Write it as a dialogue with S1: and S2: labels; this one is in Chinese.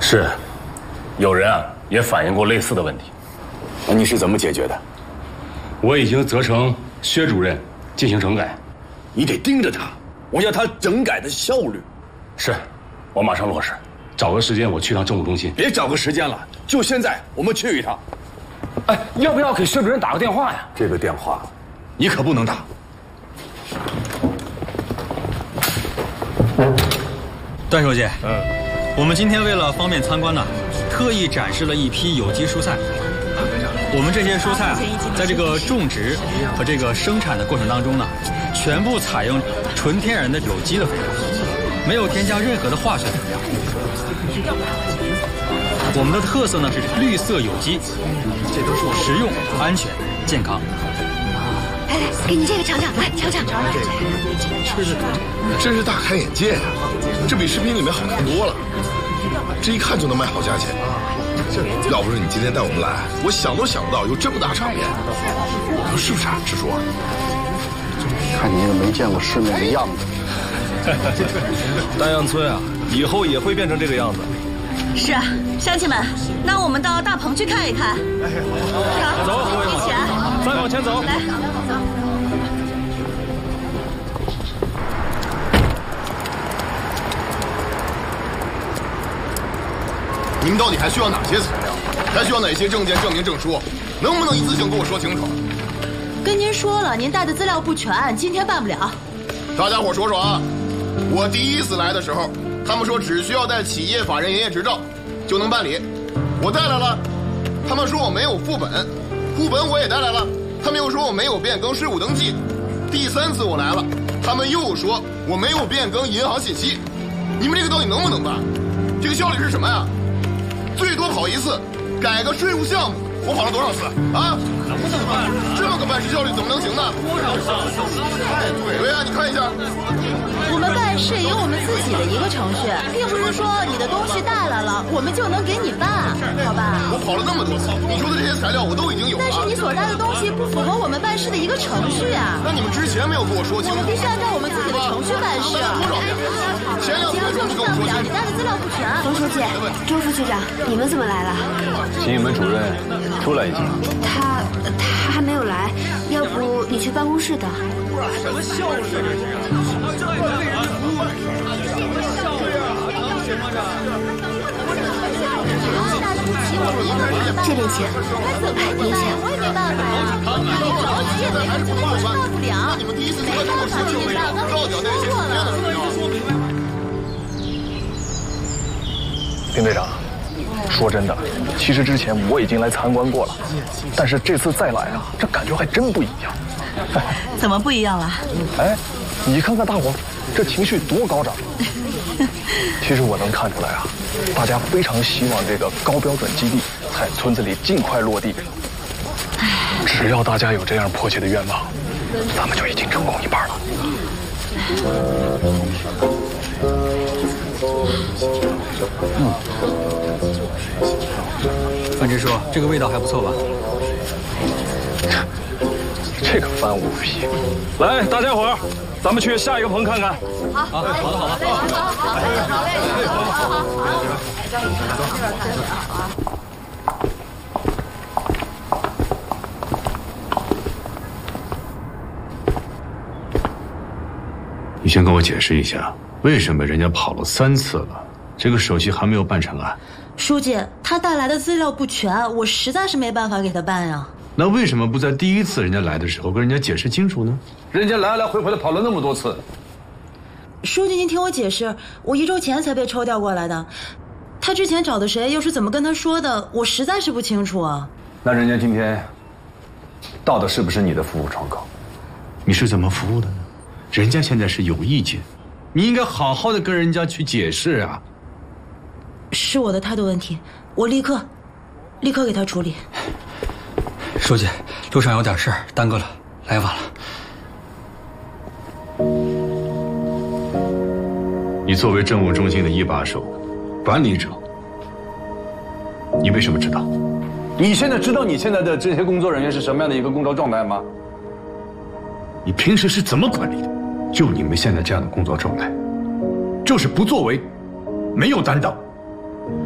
S1: 是，有人啊也反映过类似的问题。
S2: 那你是怎么解决的？
S1: 我已经责成薛主任进行整改。
S2: 你得盯着他，我要他整改的效率。
S1: 是，我马上落实。找个时间我去趟政务中心。
S2: 别找个时间了，就现在我们去一趟。
S1: 哎，要不要给薛主任打个电话呀？
S2: 这个电话，你可不能打。
S3: 段书记，我们今天为了方便参观呢，特意展示了一批有机蔬菜。我们这些蔬菜啊，在这个种植和这个生产的过程当中呢，全部采用纯天然的有机的肥料，没有添加任何的化学肥料。我们的特色呢是绿色有机，这都是实用、安全、健康。
S4: 来，给你这个尝尝，来尝尝。
S5: 真是大开眼界呀！这比视频里面好看多了，这一看就能卖好价钱。要不是你今天带我们来，我想都想不到有这么大场面。是不是啊，支书？
S6: 看你那个没见过世面的样子。
S7: 丹阳村啊，以后也会变成这个样子。
S4: 是啊，乡亲们，那我们到大棚去看一看。好，
S7: 走，
S4: 一起来，
S7: 再往前走。
S4: 来。
S5: 你们到底还需要哪些材料？还需要哪些证件证明证书？能不能一次性跟我说清楚？
S4: 跟您说了，您带的资料不全，今天办不了。
S5: 大家伙说说啊，我第一次来的时候，他们说只需要带企业法人营业执照就能办理，我带来了，他们说我没有副本，副本我也带来了，他们又说我没有变更税务登记。第三次我来了，他们又说我没有变更银行信息。你们这个到底能不能办？这个效率是什么呀？最多跑一次，改个税务项目，我跑了多少次啊？能不能办？这么个办事效率怎么能行呢？多少次？太对呀，你看一下。
S4: 我们办事有我们自己的一个程序，并不是说你的东西带来了，我们就能给你办，好吧？
S5: 我跑了那么多次，你说的这些材料我都已经有了。
S4: 但是你所带的东西不符合我们办事的一个程序啊。
S5: 那你们之前没有跟我说清楚。
S4: 我们必须按照我们自己的程序办事。
S5: 多少遍？前两次
S4: 就是办不了，你带的资料不全。
S8: 冯书记、周副局长，你们怎么来了？
S7: 请你们主任出来一下。
S8: 他还没有来，要不你去办公室等。
S7: 什么效率？
S8: 这边请，您请。
S4: 我也没办法呀，你着急也没办不了。
S5: 你们第一次
S4: 没办法给你办，刚才说过了。
S6: 林队长，说真的，其实之前我已经来参观过了，但是这次再来啊，这感觉还真不一样。
S4: 怎么不一样了？
S6: 哎，你看看大伙这情绪多高涨。其实我能看出来啊，大家非常希望这个高标准基地在村子里尽快落地。只要大家有这样迫切的愿望，咱们就已经成功一半了。
S3: 范支书，这个味道还不错吧？
S6: 这个番五皮，
S7: 来，大家伙儿，咱们去下一个棚看看。
S4: 好，好的，好的，好嘞。
S1: 你先跟我解释一下，为什么人家跑了3次了，这个手续还没有办成啊？
S4: 书记，他带来的资料不全，我实在是没办法给他办呀。
S1: 那为什么不在第一次人家来的时候跟人家解释清楚呢？
S7: 人家来来回回的跑了那么多次。
S4: 书记，您听我解释，我1周前才被抽调过来的，他之前找的谁，又是怎么跟他说的，我实在是不清楚啊。
S7: 那人家今天到的是不是你的服务窗口？
S1: 你是怎么服务的呢？人家现在是有意见，你应该好好的跟人家去解释啊。
S4: 是我的态度问题，我立刻给他处理。
S3: 书记，路上有点事儿，耽搁了，来晚了。
S1: 你作为政务中心的一把手，管理者，你为什么知道？
S7: 你现在知道你现在的这些工作人员是什么样的一个工作状态吗？
S1: 你平时是怎么管理的？就你们现在这样的工作状态，就是不作为，没有担当。